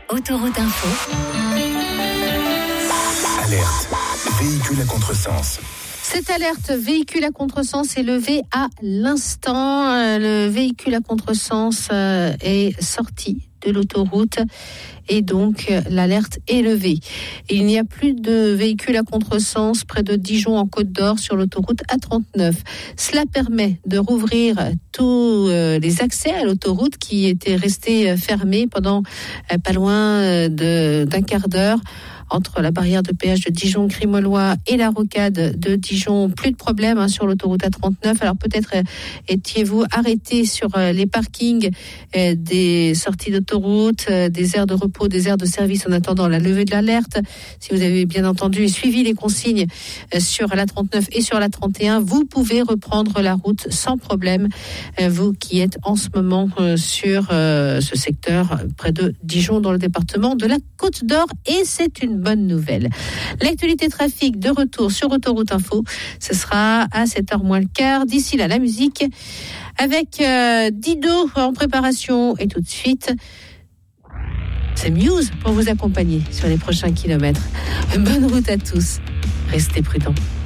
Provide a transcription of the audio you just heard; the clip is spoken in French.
Autoroute Info. Alerte. Véhicule à contresens. Cette alerte véhicule à contresens est levée à l'instant. Le véhicule à contresens est sorti de l'autoroute et donc l'alerte est levée. Il n'y a plus de véhicules à contresens près de Dijon en Côte d'Or sur l'autoroute A39. Cela permet de rouvrir tous les accès à l'autoroute qui étaient restés fermés pendant pas loin d'un quart d'heure. Entre la barrière de péage de Dijon-Grimolois et la rocade de Dijon, plus de problème sur l'autoroute A39. Alors peut-être étiez-vous arrêté sur les parkings des sorties d'autoroute, des aires de repos, des aires de service en attendant la levée de l'alerte. Si vous avez bien entendu et suivi les consignes sur la 39 et sur la 31, vous pouvez reprendre la route sans problème. Vous qui êtes en ce moment sur ce secteur près de Dijon dans le département de la Côte d'Or, et c'est une bonne nouvelle. L'actualité trafic de retour sur Autoroute Info, ce sera à 7h moins le quart. D'ici là, la musique avec Dido en préparation, et tout de suite c'est Muse pour vous accompagner sur les prochains kilomètres. Bonne route à tous, restez prudents.